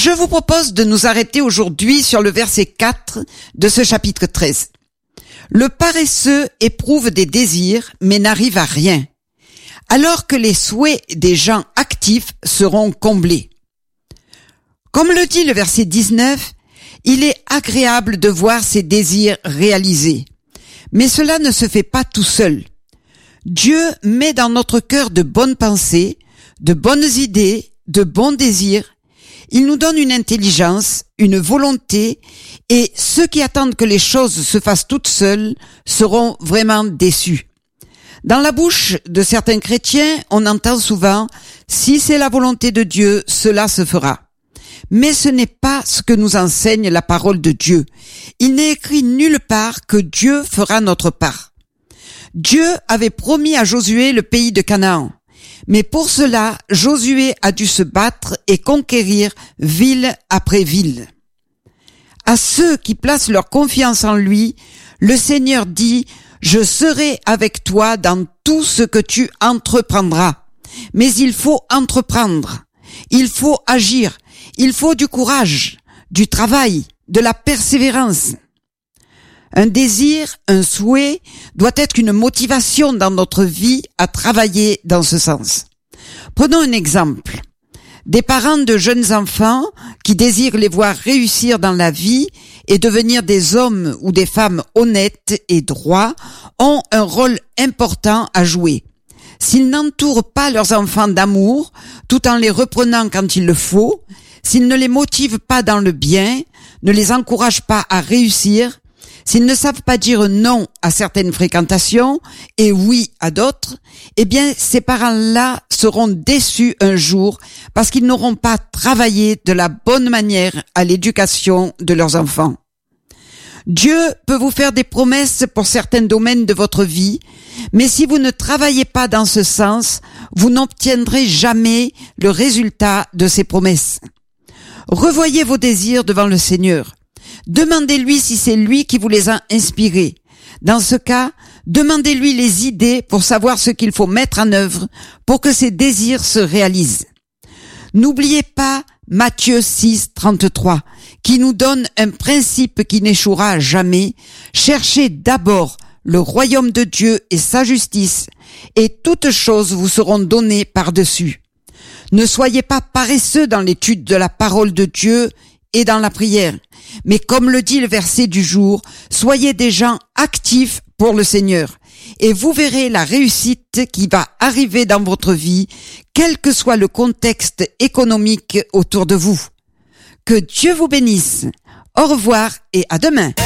Je vous propose de nous arrêter aujourd'hui sur le verset 4 de ce chapitre 13. Le paresseux éprouve des désirs, mais n'arrive à rien, alors que les souhaits des gens actifs seront comblés. Comme le dit le verset 19, il est agréable de voir ses désirs réalisés, mais cela ne se fait pas tout seul. Dieu met dans notre cœur de bonnes pensées, de bonnes idées, de bons désirs. Il nous donne une intelligence, une volonté, et ceux qui attendent que les choses se fassent toutes seules seront vraiment déçus. Dans la bouche de certains chrétiens, on entend souvent « Si c'est la volonté de Dieu, cela se fera ». Mais ce n'est pas ce que nous enseigne la parole de Dieu. Il n'est écrit nulle part que Dieu fera notre part. Dieu avait promis à Josué le pays de Canaan. Mais pour cela, Josué a dû se battre et conquérir ville après ville. À ceux qui placent leur confiance en lui, le Seigneur dit « Je serai avec toi dans tout ce que tu entreprendras. » Mais il faut entreprendre, il faut agir, il faut du courage, du travail, de la persévérance. Un désir, un souhait doit être une motivation dans notre vie à travailler dans ce sens. Prenons un exemple. Des parents de jeunes enfants qui désirent les voir réussir dans la vie et devenir des hommes ou des femmes honnêtes et droits ont un rôle important à jouer. S'ils n'entourent pas leurs enfants d'amour, tout en les reprenant quand il le faut, s'ils ne les motivent pas dans le bien, ne les encouragent pas à réussir, s'ils ne savent pas dire non à certaines fréquentations et oui à d'autres, eh bien, ces parents-là seront déçus un jour parce qu'ils n'auront pas travaillé de la bonne manière à l'éducation de leurs enfants. Dieu peut vous faire des promesses pour certains domaines de votre vie, mais si vous ne travaillez pas dans ce sens, vous n'obtiendrez jamais le résultat de ces promesses. Revoyez vos désirs devant le Seigneur. Demandez-lui si c'est lui qui vous les a inspirés. Dans ce cas, demandez-lui les idées pour savoir ce qu'il faut mettre en œuvre pour que ces désirs se réalisent. N'oubliez pas Matthieu 6, 33, qui nous donne un principe qui n'échouera jamais. Cherchez d'abord le royaume de Dieu et sa justice, et toutes choses vous seront données par-dessus. Ne soyez pas paresseux dans l'étude de la parole de Dieu et dans la prière, mais comme le dit le verset du jour, soyez des gens actifs pour le Seigneur, et vous verrez la réussite qui va arriver dans votre vie, quel que soit le contexte économique autour de vous. Que Dieu vous bénisse. Au revoir et à demain.